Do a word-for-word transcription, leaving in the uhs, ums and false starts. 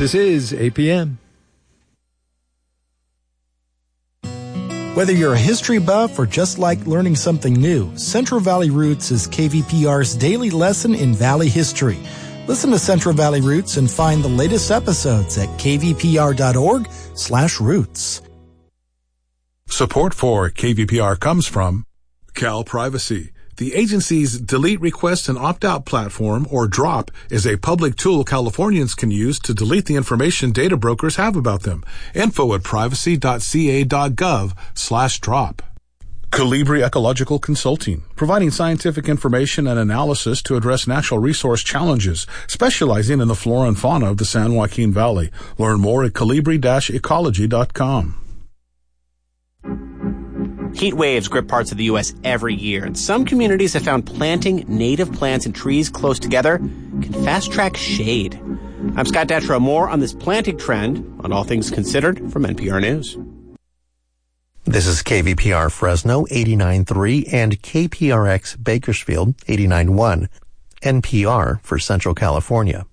This is A P M. Whether you're a history buff or just like learning something new, Central Valley Roots is K V P R's daily lesson in Valley history. Listen to Central Valley Roots and find the latest episodes at kvpr.org slash roots. Support for K V P R comes from Cal Privacy. The agency's Delete Request and Opt-out platform, or DROP, is a public tool Californians can use to delete the information data brokers have about them. Info at privacy.ca.gov slash drop. Colibri Ecological Consulting, providing scientific information and analysis to address natural resource challenges, specializing in the flora and fauna of the San Joaquin Valley. Learn more at colibri dash ecology dot com. Heat waves grip parts of the U S every year, and some communities have found planting native plants and trees close together can fast-track shade. I'm Scott Detrow. More on this planting trend on All Things Considered from N P R News. This is K V P R Fresno eighty-nine point three and K P R X Bakersfield eighty-nine point one. N P R for Central California.